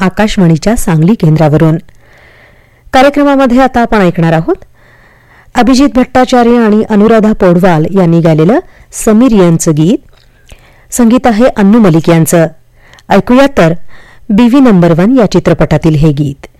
आकाशवाणीच्या सांगली केंद्रावरून. कार्यक्रमामध्ये आता आपण ऐकणार आहोत अभिजित भट्टाचार्य आणि अनुराधा पौडवाल यांनी गायलेलं समीर यांचं गीत. संगीत आहे अन्नू मलिक यांचं. ऐकूया तर बीवी नंबर 1 या चित्रपटातील हे गीत.